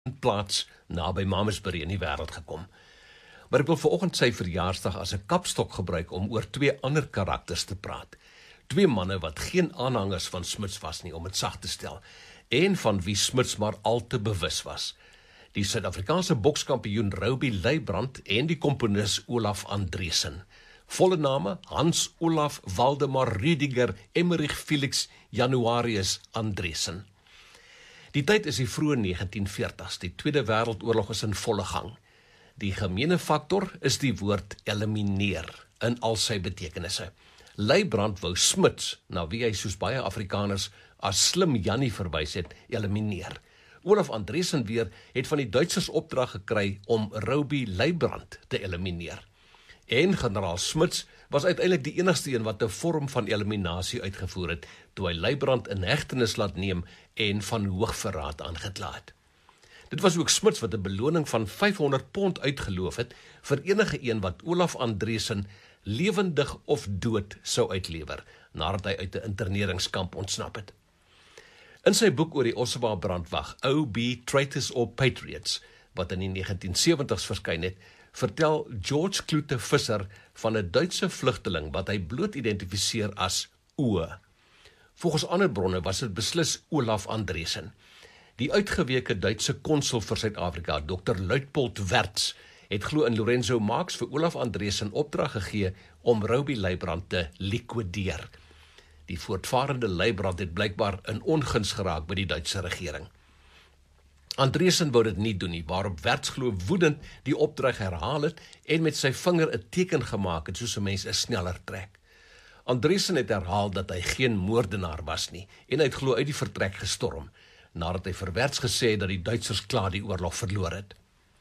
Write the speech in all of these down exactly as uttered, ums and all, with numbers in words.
plaats naby Mamasbury in die wêreld gekom. Maar ek wil vanoggend sy verjaarsdag as 'n kapstok gebruik om oor twee ander karakters te praat. Twee manne wat geen aanhangers van Smuts was nie, om dit sag te stel, en van wie Smuts maar al te bewus was. Die Suid-Afrikaanse bokskampioen Robbie Leibrand en die komponis Olaf Andresen. Volle name Hans Olaf Waldemar Rüdiger Emmerich Felix Januarius Andresen. Die tyd is die vroeë negentien veertigs, die Tweede Wêreldoorlog is in volle gang. Die gemeene faktor is die woord elimineer in al sy betekenisse. Leibrand wou Smuts, na wie hy soos baie Afrikaners as slim Jannie verwys het, elimineer. Olaf Andresen weer het van die Duitsers opdrag gekry om Robbie Leibrand te elimineer. En generaal Smuts was uiteindelik die enigste een wat 'n vorm van eliminasie uitgevoer het, toe hy Leibrand in hegtenis laat neem en van hoogverraad aangekla het. Dit was ook Smuts wat 'n beloning van vyfhonderd pond uitgeloof het vir enige een wat Olaf Andresen lewendig of dood sou uitlewer, nadat hy uit 'n interneringskamp ontsnap het. In sy boek oor die Ossawa brandwag, O B Traitors or Patriots, wat in die negentien sewentigs verskyn het, vertel George Kloete Visser van 'n Duitse vlugteling wat hy bloot identifiseer as O. Volgens ander bronne was dit beslis Olaf Andresen. Die uitgeweke Duitse konsul vir Suid-Afrika, dokter Luitpold Wertz, het glo in Lorenzo Marx vir Olaf Andresen opdrag gegee om Robbie Leibrand te likwideer. Die voortvarende Leibrand het blykbaar in onguns geraak by die Duitse regering. Andresen wou dit nie doen nie, waarop Wertz glo woedend die opdrag herhaal het en met sy vinger 'n teken gemaak het soos 'n mens 'n sneller trek. Andresen het herhaal dat hy geen moordenaar was nie en hy het glo uit die vertrek gestorm, nadat hy vir Wertz gesê het dat die Duitsers klaar die oorlog verloor het.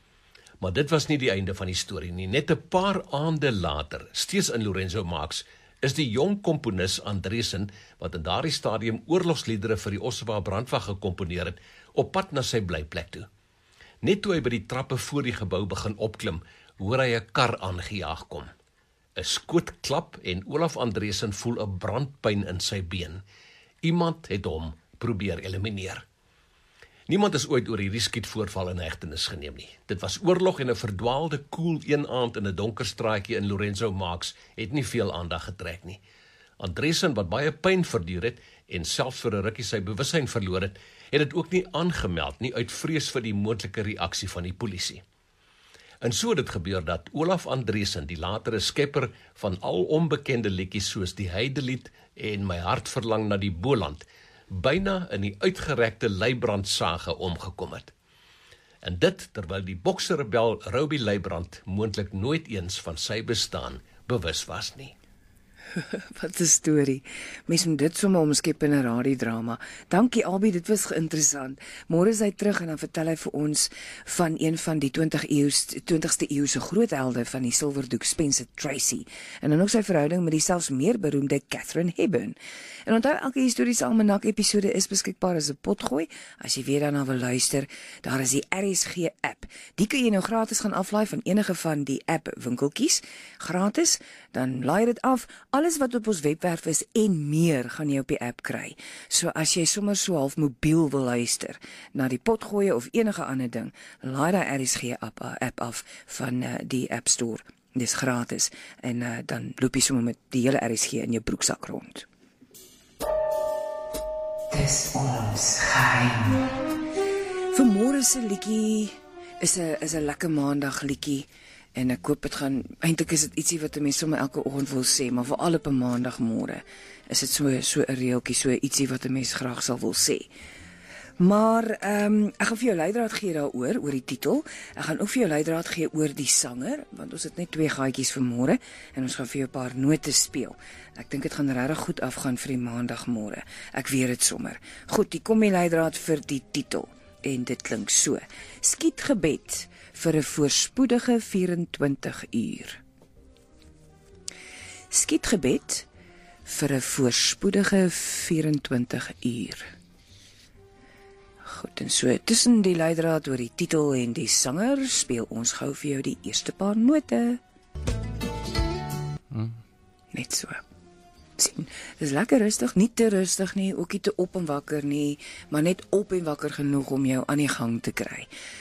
Maar dit was nie die einde van die storie nie. Net 'n paar aande later, steeds in Lorenzo Marx, is die jong komponis Andresen, wat in daardie stadium oorlogsliedere vir die Ossawa brandwag gekomponeer het, op pad na sy blyplek toe. Net toe hy by die trappe voor die gebou begin opklim, hoor hy 'n kar aangejaag kom. 'n Skoot klap en Olaf Andresen voel 'n brandpyn in sy been. Iemand het hom probeer elimineer. Niemand is ooit oor hierdie skietvoorval in hegtenis geneem nie. Dit was oorlog en 'n verdwaalde koel een aand in 'n donker straatjie in Lorenzo Marx het nie veel aandag getrek nie. Andresen, wat baie pyn verduur het en selfs vir 'n rukkie sy bewussyn verloor het, het dit ook nie aangemeld nie uit vrees vir die moontlike reaksie van die polisie. En so het dit gebeur dat Olaf Andresen, die latere skepper van al onbekende liedjies soos die Heidelied en My hart verlang na die Boland, byna in die uitgerekte Leibrand-sage omgekom het. En dit terwyl die bokserebel Robbie Leibrand moontlik nooit eens van sy bestaan bewus was nie. Wat 'n storie. Mens moet dit sommer omskep in 'n radiodrama. Dankie Albie, dit was interessant. Môre is hy terug en dan vertel hy vir ons van een van die twintigste eeu se groot helde van die silverdoek, Spencer Tracy. En dan ook sy verhouding met die selfs meer beroemde Katharine Hepburn. En onthou, elke historiese almanak episode is beskikbaar as 'n potgooi. As jy weer daarna wil luister, daar is die R S G app. Die kan jy nou gratis gaan aflaai van enige van die app winkeltjies. Gratis, dan laai dit af. Alles wat op ons webwerf is en meer gaan jy op die app kry. So as jy sommer so half mobiel wil luister na die potgooi of enige ander ding, laai daai R S G app, app af van uh, die App Store. Dis gratis en uh, dan loop jy sommer met die hele R S G in jou broeksak rond. Dis ons geheim. Vanmôre se liedjie is 'n is 'n lekker maandag liedjie. En ek hoop dit gaan, eintlik is dit ietsie wat 'n mens sommer elke oggend wil sê, maar veral op 'n maandagmôre is dit so so 'n reeltjie, so ietsie wat 'n mens graag sal wil sê. Maar ehm um, ek gaan vir jou leidraad gee daaroor, oor die titel. Ek gaan ook vir jou leidraad gee oor die sanger, want ons het net twee gaatjies vir môre en ons gaan vir jou 'n paar note speel. Ek dink dit gaan regtig goed afgaan vir die maandagmôre. Ek weet dit sommer. Goed, hier kom die leidraad vir die titel en dit klink so: Skietgebed vir 'n voorspoedige vyf-en-twintig uur. Skietgebed vir 'n voorspoedige vyf-en-twintig uur. Goed, en so tussen die leidraad oor die titel en die sanger speel ons gou vir jou die eerste paar note. Hmm. Net so. sien. Dis lekker rustig, nie te rustig nie, ook nie te op en wakker nie, maar net op en wakker genoeg om jou aan die gang te kry.